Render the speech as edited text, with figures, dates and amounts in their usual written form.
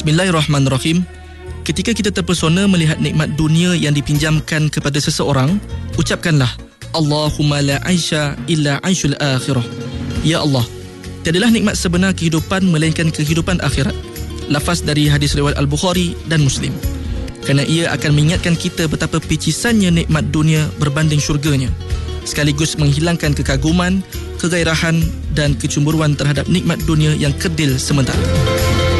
Bismillahirrahmanirrahim. Ketika kita terpesona melihat nikmat dunia yang dipinjamkan kepada seseorang, ucapkanlah Allahumma la aisha illa aishul akhirah. Ya Allah, tiadalah nikmat sebenar kehidupan melainkan kehidupan akhirat. Lafaz dari hadis riwayat Al-Bukhari dan Muslim. Kerana ia akan mengingatkan kita betapa picisannya nikmat dunia berbanding syurganya, sekaligus menghilangkan kekaguman, kegairahan dan kecemburuan terhadap nikmat dunia yang kerdil sementara.